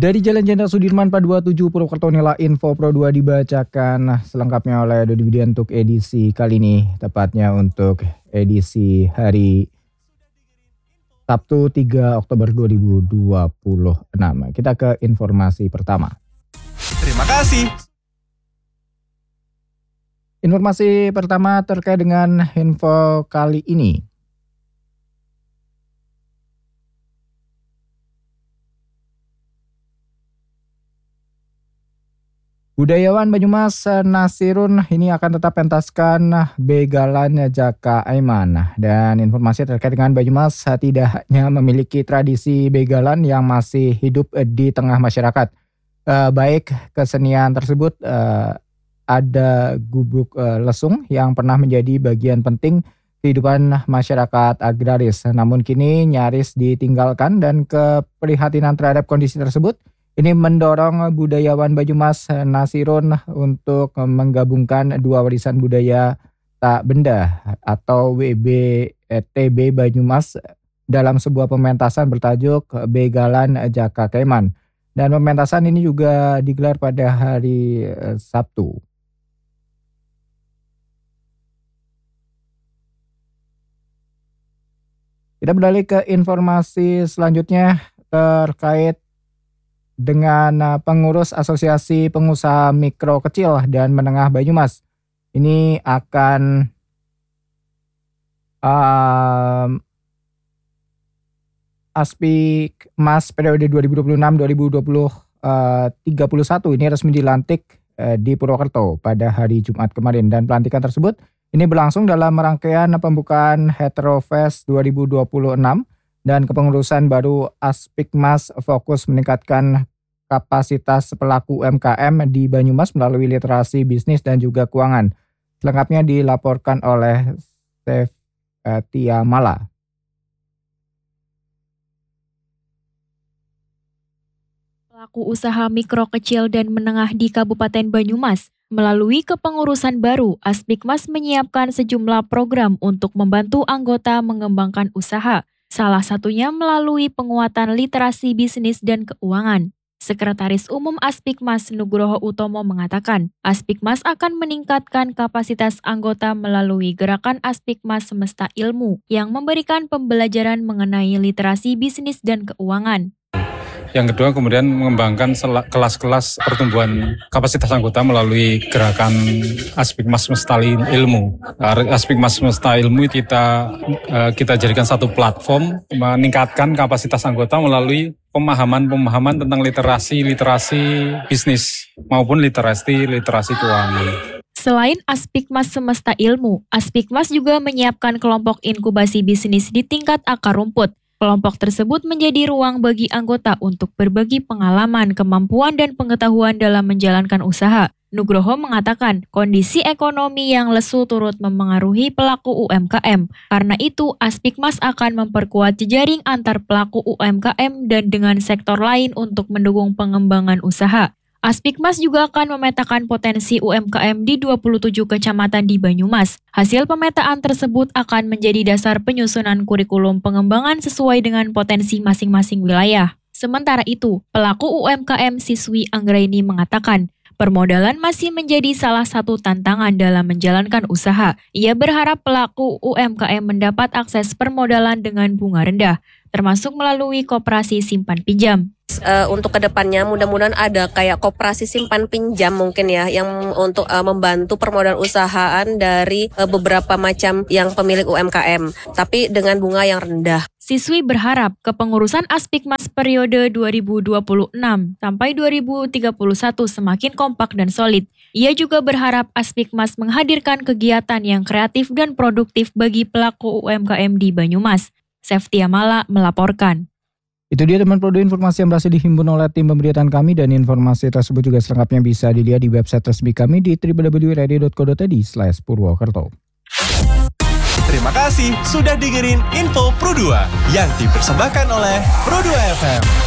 Dari Jalan Jenderal Sudirman 427 Purwokerto, inilah info Pro 2 dibacakan selengkapnya oleh Dodi Budian untuk edisi kali ini, tepatnya untuk edisi hari Sabtu 3 Oktober 2026. Kita ke informasi pertama. Terima kasih. Informasi pertama terkait dengan info kali ini. Budayawan Banyumas Nasirun ini akan tetap pentaskan begalan Jaka Aiman. Dan informasi terkait dengan Banyumas tidak hanya memiliki tradisi begalan yang masih hidup di tengah masyarakat. Baik kesenian tersebut ada gubuk lesung yang pernah menjadi bagian penting kehidupan masyarakat agraris. Namun kini nyaris ditinggalkan dan keprihatinan terhadap kondisi tersebut ini mendorong budayawan Banyumas Nasirun untuk menggabungkan dua warisan budaya tak benda atau WBTB Banyumas dalam sebuah pementasan bertajuk Begalan Jaka Kaiman. Dan pementasan ini juga digelar pada hari Sabtu. Kita beralih ke informasi selanjutnya terkait dengan pengurus Asosiasi Pengusaha Mikro Kecil dan Menengah Banyumas. Ini akan Aspikmas periode 2026-2031 ini resmi dilantik di Purwokerto pada hari Jumat kemarin. Dan pelantikan tersebut ini berlangsung dalam rangkaian pembukaan Heterofest 2026. Dan kepengurusan baru Aspikmas fokus meningkatkan kapasitas pelaku UMKM di Banyumas melalui literasi bisnis dan juga keuangan. Selengkapnya dilaporkan oleh Seftia Mala. Pelaku usaha mikro kecil dan menengah di Kabupaten Banyumas melalui kepengurusan baru, Aspikmas menyiapkan sejumlah program untuk membantu anggota mengembangkan usaha. Salah satunya melalui penguatan literasi bisnis dan keuangan. Sekretaris Umum Aspikmas Nugroho Utomo mengatakan, Aspikmas akan meningkatkan kapasitas anggota melalui gerakan Aspikmas Semesta Ilmu yang memberikan pembelajaran mengenai literasi bisnis dan keuangan. Yang kedua kemudian mengembangkan kelas-kelas pertumbuhan kapasitas anggota melalui gerakan Aspikmas Semesta Ilmu. Aspikmas Semesta Ilmu kita jadikan satu platform meningkatkan kapasitas anggota melalui pemahaman tentang literasi bisnis maupun literasi keuangan. Selain Aspikmas Semesta Ilmu, Aspikmas juga menyiapkan kelompok inkubasi bisnis di tingkat akar rumput. Kelompok tersebut menjadi ruang bagi anggota untuk berbagi pengalaman, kemampuan, dan pengetahuan dalam menjalankan usaha. Nugroho mengatakan kondisi ekonomi yang lesu turut memengaruhi pelaku UMKM. Karena itu, Aspikmas akan memperkuat jejaring antar pelaku UMKM dan dengan sektor lain untuk mendukung pengembangan usaha. Aspikmas juga akan memetakan potensi UMKM di 27 kecamatan di Banyumas. Hasil pemetaan tersebut akan menjadi dasar penyusunan kurikulum pengembangan sesuai dengan potensi masing-masing wilayah. Sementara itu, pelaku UMKM Siswi Anggraini mengatakan, permodalan masih menjadi salah satu tantangan dalam menjalankan usaha. Ia berharap pelaku UMKM mendapat akses permodalan dengan bunga rendah, termasuk melalui koperasi simpan pinjam. Untuk kedepannya mudah-mudahan ada kayak koperasi simpan pinjam mungkin ya yang untuk membantu permodalan usahaan dari beberapa macam yang pemilik UMKM tapi dengan bunga yang rendah. Siswi berharap kepengurusan Aspikmas periode 2026 sampai 2031 semakin kompak dan solid. Ia juga berharap Aspikmas menghadirkan kegiatan yang kreatif dan produktif bagi pelaku UMKM di Banyumas. Seftia Mala melaporkan. Itu dia teman Pro2 informasi yang berhasil dihimpun oleh tim pemberitaan kami dan informasi tersebut juga selengkapnya bisa dilihat di website resmi kami di www.radio.co.id/Purwokerto. Terima kasih sudah dengerin Info Pro 2 yang dipersembahkan oleh Pro 2 FM.